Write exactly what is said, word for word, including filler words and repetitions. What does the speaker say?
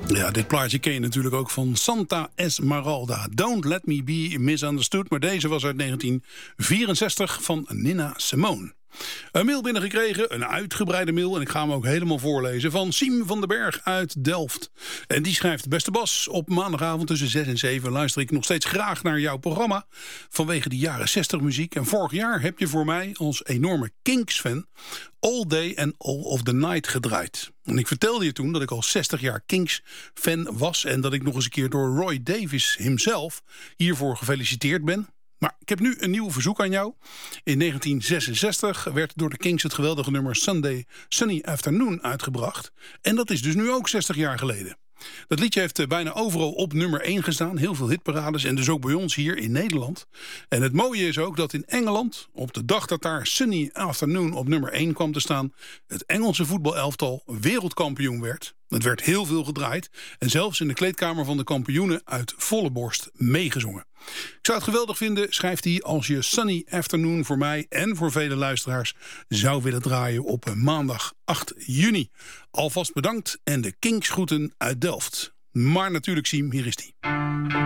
Ja, dit plaatje ken je natuurlijk ook van Santa Esmeralda. Don't Let Me Be Misunderstood. Maar deze was uit negentien vierenzestig van Nina Simone. Een mail binnengekregen, een uitgebreide mail, en ik ga hem ook helemaal voorlezen, van Siem van den Berg uit Delft. En die schrijft: beste Bas, op maandagavond tussen zes en zeven luister ik nog steeds graag naar jouw programma vanwege de jaren zestig muziek. En vorig jaar heb je voor mij als enorme Kinks-fan All Day and All of the Night gedraaid. En ik vertelde je toen dat ik al zestig jaar Kinks-fan was en dat ik nog eens een keer door Roy Davis himself hiervoor gefeliciteerd ben. Maar ik heb nu een nieuw verzoek aan jou. In negentien zesenzestig werd door de Kinks het geweldige nummer Sunday Sunny Afternoon uitgebracht. En dat is dus nu ook zestig jaar geleden. Dat liedje heeft bijna overal op nummer één gestaan. Heel veel hitparades en dus ook bij ons hier in Nederland. En het mooie is ook dat in Engeland, op de dag dat daar Sunny Afternoon op nummer één kwam te staan, het Engelse voetbalelftal wereldkampioen werd. Het werd heel veel gedraaid en zelfs in de kleedkamer van de kampioenen uit volle borst meegezongen. Ik zou het geweldig vinden, schrijft hij, als je Sunny Afternoon voor mij en voor vele luisteraars zou willen draaien op maandag acht juni. Alvast bedankt en de Kinks groeten uit Delft. Maar natuurlijk, Siem, hier is die.